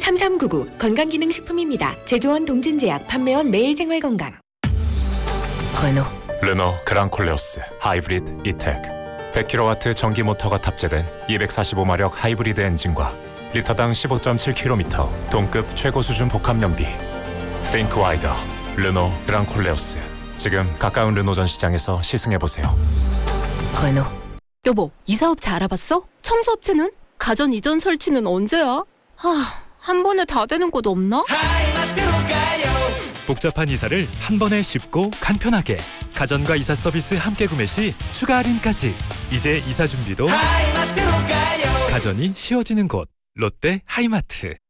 3399 건강기능식품입니다. 제조원 동진제약, 판매원 매일생활건강. 르노 그랑콜레오스 하이브리드 이텍 100kW 전기 모터가 탑재된 245마력 하이브리드 엔진과 리터당 15.7km 동급 최고 수준 복합 연비. Think wider. 르노 그랑콜레오스. 지금 가까운 르노 전 시장에서 시승해보세요. 여보, 이사업체 알아봤어? 청소업체는? 가전 이전 설치는 언제야? 한 번에 다 되는 곳 없나? 복잡한 이사를 한 번에 쉽고 간편하게. 가전과 이사 서비스 함께 구매 시 추가 할인까지. 이제 이사 준비도 가전이 쉬워지는 곳. 롯데 하이마트.